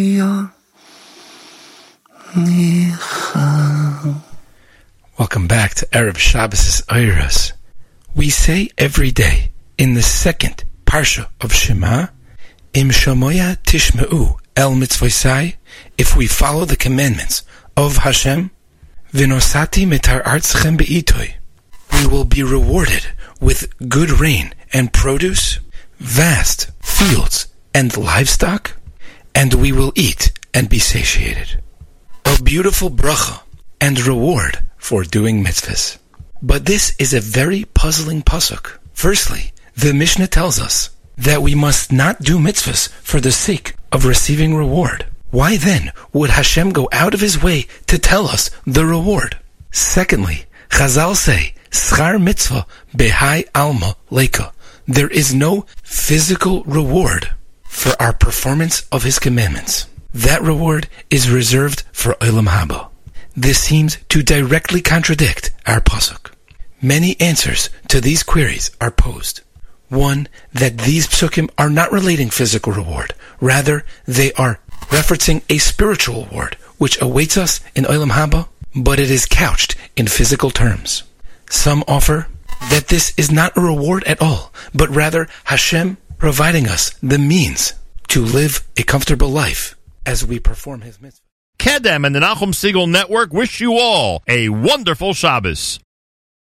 Welcome back to Erev Shabbos Eiros. We say every day in the second parsha of Shema, Im Shamoya Tishmeu El Mitzvosai, if we follow the commandments of Hashem, Vinosati Mitar Artzchem Be'itoi, we will be rewarded with good rain and produce, vast fields and livestock, and we will eat and be satiated. A beautiful bracha and reward for doing mitzvahs. But this is a very puzzling pasuk. Firstly, the Mishnah tells us that we must not do mitzvahs for the sake of receiving reward. Why then would Hashem go out of his way to tell us the reward? Secondly, Chazal say, Schar mitzvah behai alma leka. There is no physical reward for our performance of his commandments. That reward is reserved for Olam Haba. This seems to directly contradict our pasuk. Many answers to these queries are posed. One, that these psukim are not relating physical reward. Rather, they are referencing a spiritual reward, which awaits us in Olam Haba, but it is couched in physical terms. Some offer that this is not a reward at all, but rather Hashem providing us the means to live a comfortable life as we perform his mitzvah. Kedem and the Nachum Segal Network wish you all a wonderful Shabbos.